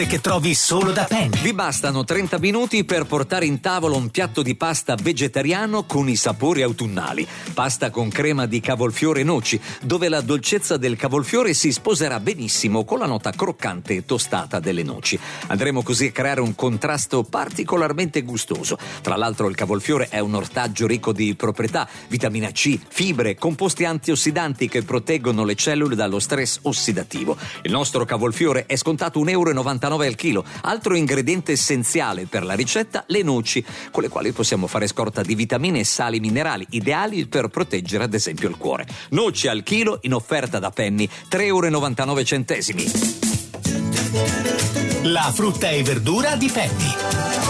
che trovi solo da Penny. Vi bastano 30 minuti per portare in tavola un piatto di pasta vegetariano con i sapori autunnali. Pasta con crema di cavolfiore e noci, dove la dolcezza del cavolfiore si sposerà benissimo con la nota croccante e tostata delle noci. Andremo così a creare un contrasto particolarmente gustoso. Tra l'altro il cavolfiore è un ortaggio ricco di proprietà, vitamina C, fibre, composti antiossidanti che proteggono le cellule dallo stress ossidativo. Il nostro cavolfiore è scontato €1,99 al chilo. Altro ingrediente essenziale per la ricetta, le noci, con le quali possiamo fare scorta di vitamine e sali minerali, ideali per proteggere ad esempio il cuore. Noci al chilo in offerta da Penny, €3,99. La frutta e verdura di Penny.